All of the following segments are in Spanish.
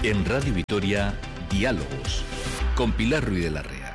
En Radio Vitoria, Diálogos, con Pilar Ruiz de la Rea.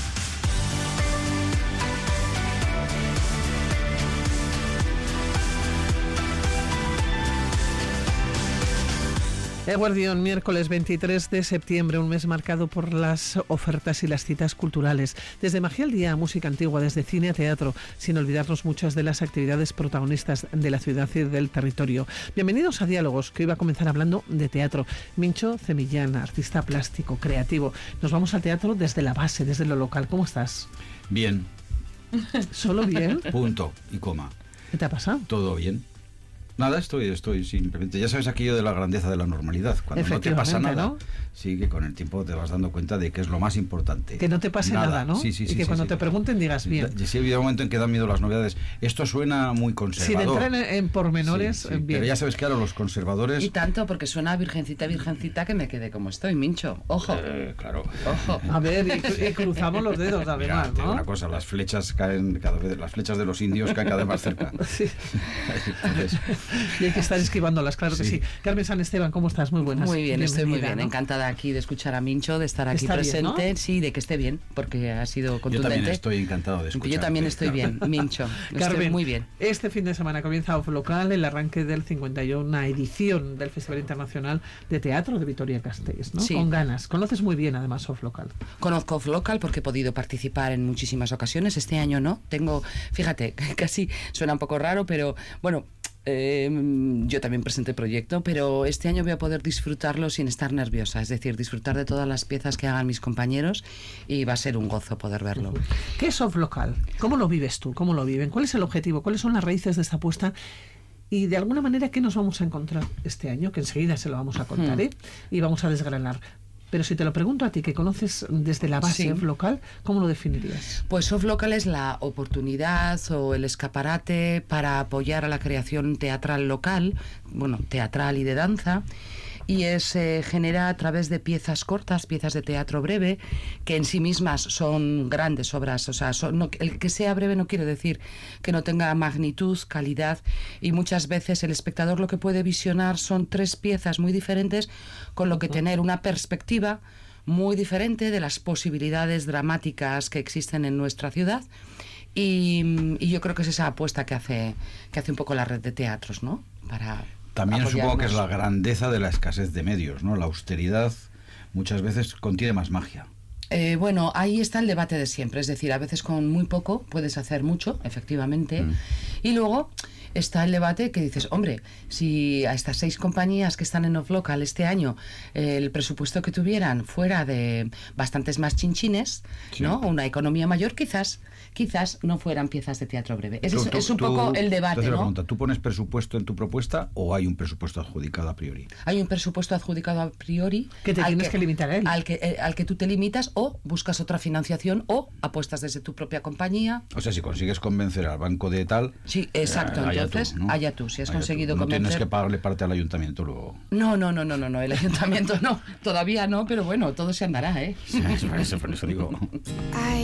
Eguardión, miércoles 23 de septiembre, un mes marcado por las ofertas y las citas culturales. Desde Magia al Día, música antigua, desde cine a teatro, sin olvidarnos muchas de las actividades protagonistas de la ciudad y del territorio. Bienvenidos a Diálogos, que hoy va a comenzar hablando de teatro. Mincho Cemillán, artista plástico, creativo. Nos vamos al teatro desde la base, desde lo local. ¿Cómo estás? Bien. ¿Solo bien? Punto y coma. ¿Qué te ha pasado? Todo bien. Nada, estoy simplemente... Ya sabes aquello de la grandeza de la normalidad. Cuando no te pasa nada, ¿no? Sí, que con el tiempo te vas dando cuenta de que es lo más importante. Que no te pase nada, ¿no? Sí, y que cuando te pregunten digas bien. Sí, ha habido un momento en que dan miedo las novedades. Esto suena muy conservador. Sin entrar en pormenores, sí, bien. Pero ya sabes que ahora los conservadores... Y tanto, porque suena virgencita, virgencita, que me quedé como estoy, Mincho. Ojo. Claro. Ojo. A ver, y cruzamos los dedos, además, Mira, ¿no? una cosa, las flechas caen cada vez... Las flechas de los indios caen cada vez más cerca. Sí. Entonces, Y hay que estar esquivándolas, claro que sí. Carmen San Esteban, ¿cómo estás? Muy buenas. Muy bien, estoy muy bien. ¿No? Encantada aquí de escuchar a Mincho, de estar aquí Está presente. bien, ¿no? Sí, de que esté bien, porque ha sido contundente. yo también estoy encantado de escuchar. Yo también estoy bien, Mincho. Carmen, Estoy muy bien. Este fin de semana comienza Off Local, el arranque del 51 edición del Festival Internacional de Teatro de Vitoria-Gasteiz, ¿no? Sí. Con ganas. Conoces muy bien, además, Off Local. Conozco Off Local porque he podido participar en muchísimas ocasiones. Este año no. Fíjate, casi suena un poco raro, pero bueno... yo también presenté el proyecto, pero este año voy a poder disfrutarlo sin estar nerviosa, es decir, disfrutar de todas las piezas que hagan mis compañeros y va a ser un gozo poder verlo. ¿Qué es Off Local? ¿Cómo lo vives tú? ¿Cómo lo viven? ¿Cuál es el objetivo? ¿Cuáles son las raíces de esta apuesta? Y de alguna manera, ¿qué nos vamos a encontrar este año? Que enseguida se lo vamos a contar, y vamos a desgranar. Pero si te lo pregunto a ti, que conoces desde la base, sí. Off Local, ¿cómo lo definirías? Pues Off Local es la oportunidad o el escaparate para apoyar a la creación teatral local, bueno, teatral y de danza, y genera a través de piezas cortas, piezas de teatro breve, que en sí mismas son grandes obras. O sea, el que sea breve no quiere decir que no tenga magnitud, calidad, y muchas veces el espectador lo que puede visionar son 3 piezas muy diferentes, con lo que tener una perspectiva muy diferente de las posibilidades dramáticas que existen en nuestra ciudad. Y yo creo que es esa apuesta que hace un poco la red de teatros, ¿no? Para también apoyarnos. supongo que es la grandeza de la escasez de medios, ¿no? La austeridad muchas veces contiene más magia. Bueno, ahí está el debate de siempre, es decir, a veces con muy poco puedes hacer mucho, efectivamente, y luego está el debate que dices, hombre, si a estas 6 compañías que están en Off Local este año, el presupuesto que tuvieran fuera de bastantes más chinchines, sí, ¿no? Una economía mayor, quizás no fueran piezas de teatro breve. Es un poco el debate, ¿no? Pregunta, ¿tú pones presupuesto en tu propuesta o hay un presupuesto adjudicado a priori? Hay un presupuesto adjudicado a priori. Que te tienes que limitar a él. Al que tú te limitas, o buscas otra financiación, o apuestas desde tu propia compañía. O sea, si consigues convencer al banco de tal... Sí, exacto. Entonces, allá tú, si has conseguido convencer... No tienes que pagarle parte al ayuntamiento luego. No, el ayuntamiento no, todavía no, pero bueno, todo se andará, ¿eh? Sí, por eso digo.